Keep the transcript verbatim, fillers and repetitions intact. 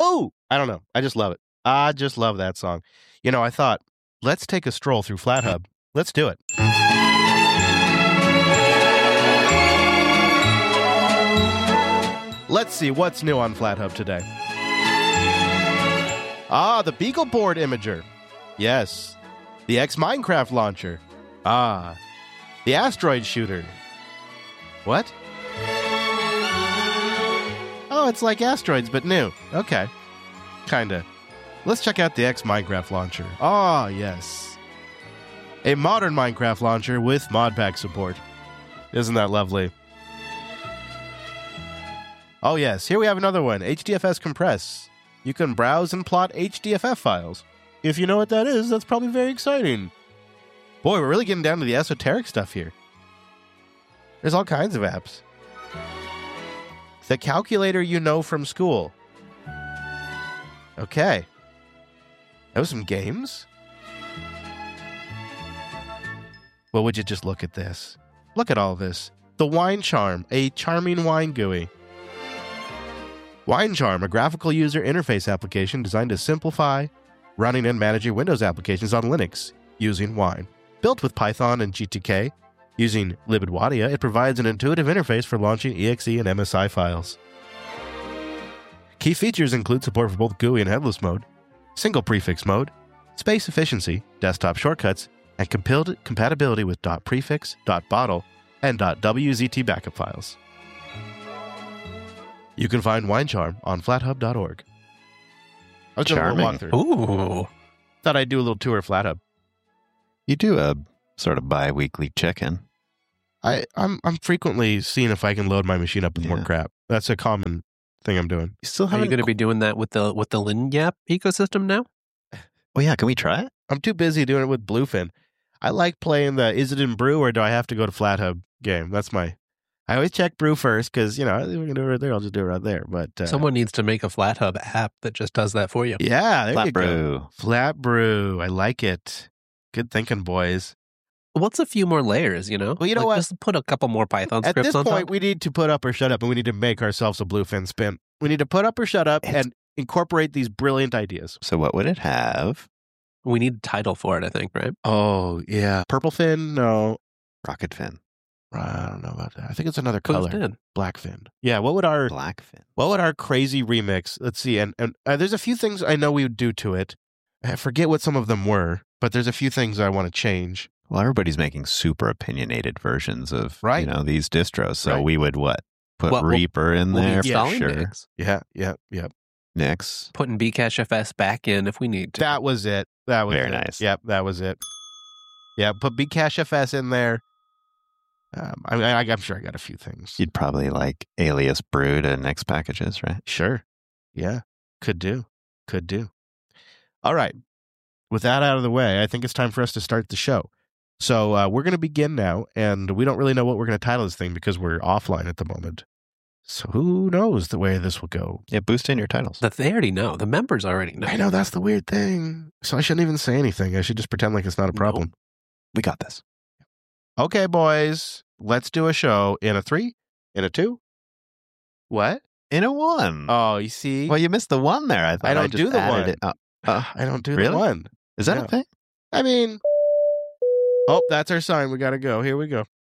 Oh, I don't know. I just love it. I just love that song. You know, I thought, let's take a stroll through FlatHub. Let's do it. Let's see what's new on FlatHub today. Ah, the BeagleBoard Imager. Yes. The X Minecraft Launcher. Ah. The Asteroid Shooter. What? Oh, it's like asteroids, but new. Okay. Kinda. Let's check out the X Minecraft Launcher. Ah, yes. A modern Minecraft launcher with modpack support. Isn't that lovely? Oh, yes. Here we have another one. H D F S Compress. You can browse and plot H D F F files. If you know what that is, that's probably very exciting. Boy, we're really getting down to the esoteric stuff here. There's all kinds of apps. The calculator you know from school. Okay. That was some games? Well, would you just look at this? Look at all this. The Wine Charm, a charming wine G U I. Wine Charm, a graphical user interface application designed to simplify running and managing Windows applications on Linux using Wine. Built with Python and G T K, using libadwadia, it provides an intuitive interface for launching E X E and M S I files. Key features include support for both G U I and headless mode, single prefix mode, space efficiency, desktop shortcuts, and compil- compatibility with .prefix, .bottle, and .wzt backup files. You can find Wine Charm on flathub dot org. I was doing a little walkthrough. Ooh. Thought I'd do a little tour of FlatHub. You do a sort of bi-weekly check-in. I, I'm I'm frequently seeing if I can load my machine up with Yeah. more crap. That's a common thing I'm doing. You still Are you haven't... going to be doing that with the with the LinYap ecosystem now? Oh, yeah. Can we try it? I'm too busy doing it with Bluefin. I like playing the is it in Brew or do I have to go to FlatHub game? That's my... I always check Brew first because, you know, if we can do it right there, I'll just do it right there. But uh, Someone needs to make a FlatHub app that just does that for you. yeah, there Flat you go. brew. Flat Brew. I like it. Good thinking, boys. What's a few more layers, you know? Well, you know Like, what? Just put a couple more Python At scripts this on point, top. we need to put up or shut up, and we need to make ourselves a Bluefin spin. We need to put up or shut up It's- and incorporate these brilliant ideas. So what would it have? We need a title for it, I think, right? Oh, yeah. Purple fin? No. Rocket fin. I don't know about that. I think it's another color. Who's in? Black fin. Yeah, what would our Black fin. what would our crazy remix? Let's see. And and uh, there's a few things I know we would do to it. I forget what some of them were, but there's a few things I want to change. Well, everybody's making super opinionated versions of Right. you know these distros. So Right. we would what? Put What, we'll- Reaper in We'll be there. installing sure. Nix. Yeah, yeah, yeah. Nix. Putting Bcachefs back in if we need to. That was it. That was Very it. nice. Yep, that was it. Yeah, put Bcachefs in there. Um, I, I, I'm sure I got a few things. You'd probably like alias brew to Nix packages, right? Sure. Yeah, could do. Could do. All right. With that out of the way, I think it's time for us to start the show. So uh, we're going to begin now, and we don't really know what we're going to title this thing because we're offline at the moment. So who knows the way this will go? Yeah, boost in your titles. That they already know. The members already know. I know that's the weird thing. So I shouldn't even say anything. I should just pretend like it's not a problem. We got this. Okay, boys, let's do a show in a three, in a two. What? In a one. Oh, you see? Well, you missed the one there. I thought I don't just do the added one. It. Uh, uh, I don't do really? the one. is that No. a thing? I mean, oh, that's our sign. We got to go. Here we go.